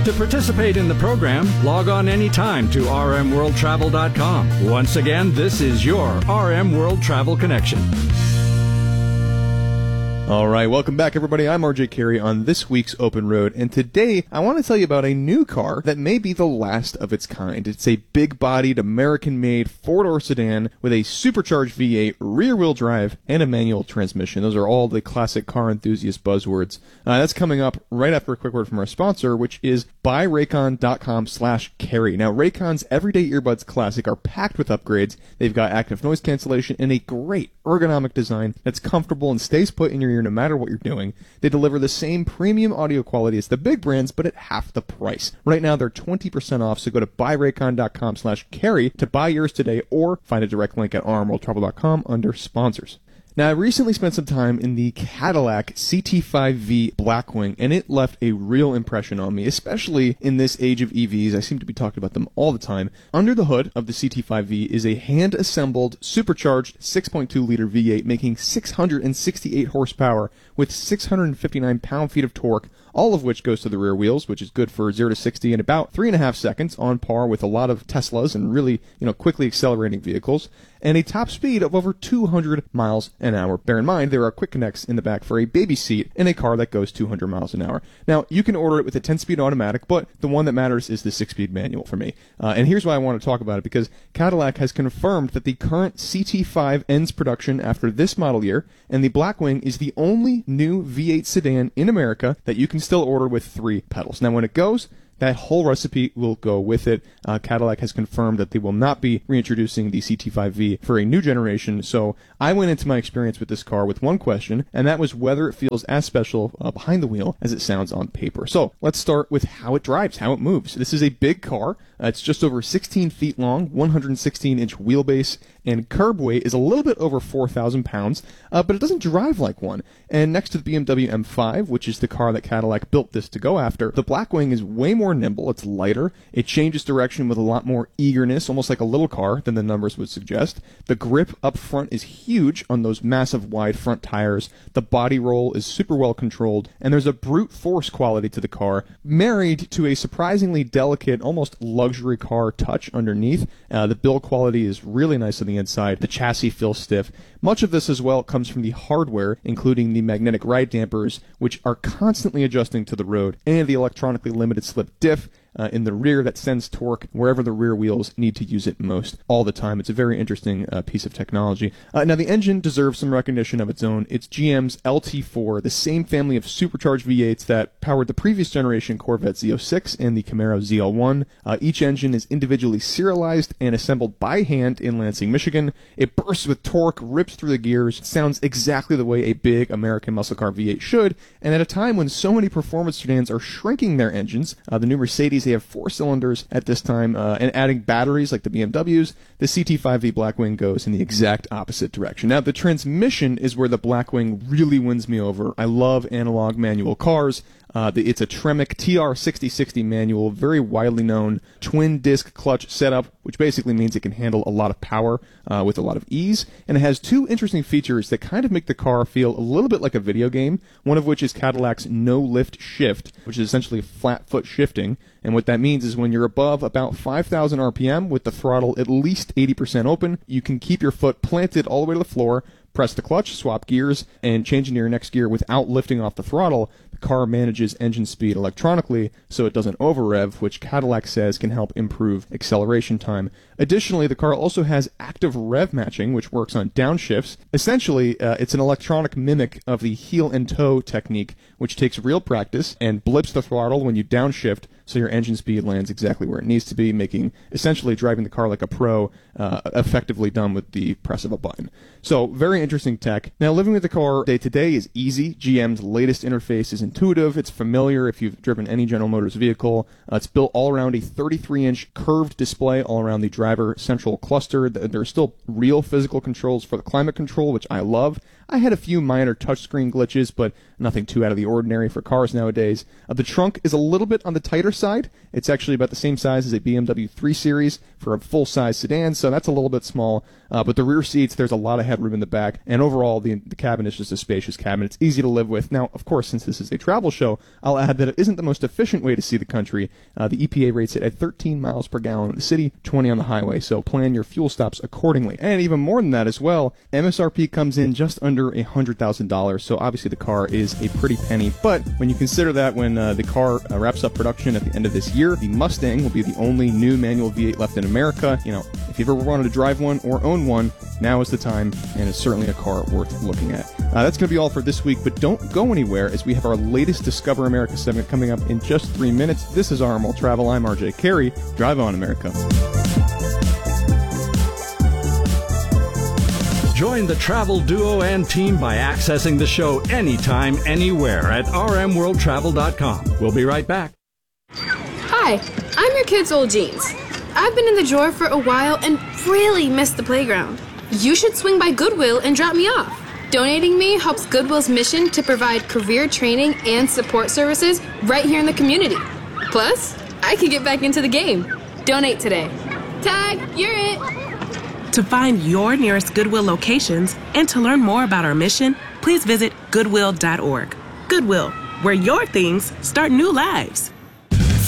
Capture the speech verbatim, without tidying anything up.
To participate in the program, log on anytime to r m world travel dot com. Once again, this is your R M World Travel Connection. All right, welcome back, everybody. I'm R J Carey on this week's Open Road, and today I want to tell you about a new car that may be the last of its kind. It's a big-bodied, American-made four-door sedan with a supercharged V eight, rear-wheel drive, and a manual transmission. Those are all the classic car enthusiast buzzwords. Uh, that's coming up right after a quick word from our sponsor, which is buy raycon dot com slash carry. Now, Raycon's Everyday Earbuds Classic are packed with upgrades. They've got active noise cancellation and a great ergonomic design that's comfortable and stays put in your ear no matter what you're doing. They deliver the same premium audio quality as the big brands, but at half the price. Right now, they're twenty percent off, so go to buy raycon dot com slash carry to buy yours today, or find a direct link at r m world travel dot com under sponsors. Now, I recently spent some time in the Cadillac C T five V Blackwing, and it left a real impression on me, especially in this age of E Vs. I seem to be talking about them all the time. Under the hood of the C T five V is a hand-assembled, supercharged six point two liter V eight, making six hundred sixty-eight horsepower with six hundred fifty-nine pound-feet of torque, all of which goes to the rear wheels, which is good for zero to sixty in about three and a half seconds, on par with a lot of Teslas and really, you know, quickly accelerating vehicles, and a top speed of over two hundred miles an hour. Bear in mind, there are quick connects in the back for a baby seat in a car that goes two hundred miles an hour. Now, you can order it with a ten-speed automatic, but the one that matters is the six-speed manual for me. Uh, and here's why I want to talk about it, because Cadillac has confirmed that the current C T five ends production after this model year, and the Blackwing is the only new V eight sedan in America that you can still order with three pedals. Now, when it goes, that whole recipe will go with it. Uh, Cadillac has confirmed that they will not be reintroducing the C T five V for a new generation, so I went into my experience with this car with one question, and that was whether it feels as special uh, behind the wheel as it sounds on paper. So let's start with how it drives, how it moves. This is a big car. Uh, it's just over sixteen feet long, one hundred sixteen inch wheelbase, and curb weight is a little bit over four thousand pounds, uh, but it doesn't drive like one. And next to the B M W M five, which is the car that Cadillac built this to go after, the Blackwing is way more nimble, it's lighter, it changes direction with a lot more eagerness, almost like a little car than the numbers would suggest. The grip up front is huge on those massive wide front tires, the body roll is super well controlled, and there's a brute force quality to the car, married to a surprisingly delicate, almost luxury car touch underneath. Uh, the build quality is really nice on the inside, the chassis feels stiff. Much of this as well comes from the hardware, including the magnetic ride dampers, which are constantly adjusting to the road, and the electronically limited slip diff uh, in the rear that sends torque wherever the rear wheels need to use it most all the time. It's a very interesting uh, piece of technology. Uh, now, the engine deserves some recognition of its own. It's G M's L T four, the same family of supercharged V eights that powered the previous generation Corvette Z oh six and the Camaro Z L one. Uh, each engine is individually serialized and assembled by hand in Lansing, Michigan. It bursts with torque, rips through the gears, sounds exactly the way a big American muscle car V eight should, and at a time when so many performance sedans are shrinking their engines, uh, the new Mercedes, they have four cylinders at this time, uh, and adding batteries like the B M Ws, the C T five V Blackwing goes in the exact opposite direction. Now, the transmission is where the Blackwing really wins me over. I love analog manual cars. Uh, the, it's a Tremec T R sixty sixty manual, very widely known twin disc clutch setup, which basically means it can handle a lot of power uh, with a lot of ease. And it has two interesting features that kind of make the car feel a little bit like a video game, one of which is Cadillac's no-lift shift, which is essentially flat foot shifting. And what that means is when you're above about five thousand R P M with the throttle at least eighty percent open, you can keep your foot planted all the way to the floor, press the clutch, swap gears, and change into your next gear without lifting off the throttle. The car manages engine speed electronically so it doesn't over-rev, which Cadillac says can help improve acceleration time. Additionally, the car also has active rev matching, which works on downshifts. Essentially, uh, it's an electronic mimic of the heel and toe technique, which takes real practice and blips the throttle when you downshift so your engine speed lands exactly where it needs to be, making essentially driving the car like a pro, uh, effectively done with the press of a button. So, very interesting tech. Now, living with the car day to day is easy. G M's latest interface is intuitive. It's familiar if you've driven any General Motors vehicle. Uh, it's built all around a thirty-three inch curved display all around the driver central cluster. There are still real physical controls for the climate control, which I love. I had a few minor touchscreen glitches, but nothing too out of the ordinary for cars nowadays. Uh, the trunk is a little bit on the tighter side. It's actually about the same size as a B M W three series for a full-size sedan, so that's a little bit small. Uh, but the rear seats, there's a lot of headroom in the back, and overall, the, the cabin is just a spacious cabin. It's easy to live with. Now, of course, since this is a travel show, I'll add that it isn't the most efficient way to see the country. Uh, the E P A rates it at thirteen miles per gallon in the city, twenty on the highway, so plan your fuel stops accordingly. And even more than that as well, M S R P comes in just under one hundred thousand dollars, so obviously the car is a pretty penny. But when you consider that when uh, the car uh, wraps up production at the end of this year, the Mustang will be the only new manual V eight left in America. You know, if you've ever wanted to drive one or own one, now is the time, and it's certainly a car worth looking at. Uh, that's going to be all for this week, but don't go anywhere as we have our latest Discover America segment coming up in just three minutes. This is R M World Travel. I'm R J Carey. Drive on, America. Join the travel duo and team by accessing the show anytime, anywhere at r m world travel dot com. We'll be right back. Hi, I'm your kid's old jeans. I've been in the drawer for a while and really missed the playground. You should swing by Goodwill and drop me off. Donating me helps Goodwill's mission to provide career training and support services right here in the community. Plus, I can get back into the game. Donate today. Tag, you're it. To find your nearest Goodwill locations and to learn more about our mission, please visit goodwill dot org. Goodwill, where your things start new lives.